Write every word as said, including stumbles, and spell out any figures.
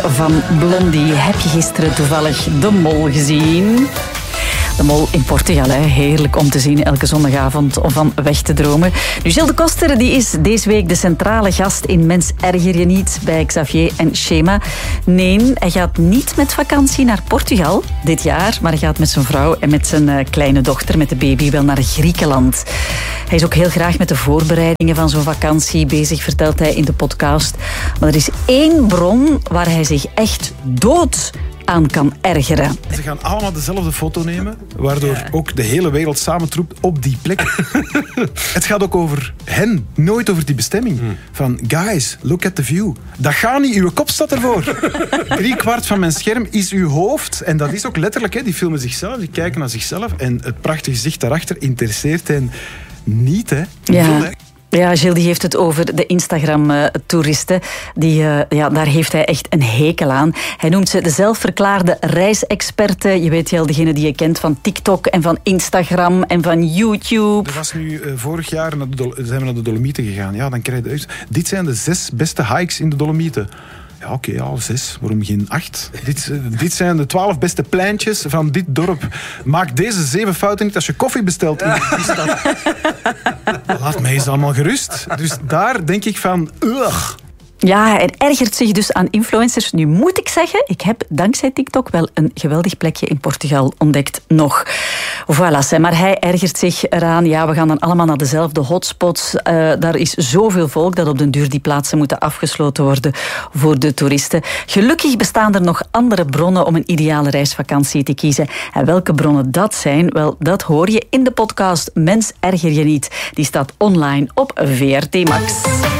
van Blondie. Heb je gisteren toevallig De Mol gezien? De Mol in Portugal, hè. Heerlijk om te zien elke zondagavond om van weg te dromen. Nu, Gilles de Koster die is deze week de centrale gast in Mens erger je niet bij Xavier en Chema. Nee, hij gaat niet met vakantie naar Portugal dit jaar, maar hij gaat met zijn vrouw en met zijn uh, kleine dochter, met de baby, wel naar Griekenland. Hij is ook heel graag met de voorbereidingen van zo'n vakantie bezig, vertelt hij in de podcast. Maar er is één bron waar hij zich echt dood aan kan ergeren. Ze gaan allemaal dezelfde foto nemen, waardoor ja. ook de hele wereld samentroept op die plek. Het gaat ook over hen, nooit over die bestemming. Hmm. Van, guys, look at the view. Dat gaat niet, uw kop staat ervoor. Drie kwart van mijn scherm is uw hoofd. En dat is ook letterlijk, hè, die filmen zichzelf, die kijken naar zichzelf. En het prachtige gezicht daarachter interesseert hen niet, hè. Ja. Veel, hè. Ja, Gilles die heeft het over de Instagram-toeristen. Die, uh, ja, daar heeft hij echt een hekel aan. Hij noemt ze de zelfverklaarde reisexperten. Je weet wel, degene die je kent van TikTok en van Instagram en van YouTube. Er was nu uh, vorig jaar, naar de Dol- zijn we naar de Dolomieten gegaan. Ja, dan krijg je... Dit zijn de zes beste hikes in de Dolomieten. Ja, oké, okay, al zes. Waarom geen acht? Dit, uh, dit zijn de twaalf beste pleintjes van dit dorp. Maak deze zeven fouten niet als je koffie bestelt in die stad. Laat mij eens allemaal gerust. Dus daar denk ik van... Ugh. Ja, hij ergert zich dus aan influencers. Nu moet ik zeggen, ik heb dankzij TikTok wel een geweldig plekje in Portugal ontdekt nog. Voilà, maar hij ergert zich eraan. Ja, we gaan dan allemaal naar dezelfde hotspots. Uh, daar is zoveel volk dat op den duur die plaatsen moeten afgesloten worden voor de toeristen. Gelukkig bestaan er nog andere bronnen om een ideale reisvakantie te kiezen. En welke bronnen dat zijn, wel, dat hoor je in de podcast Mens erger je niet. Die staat online op V R T Max.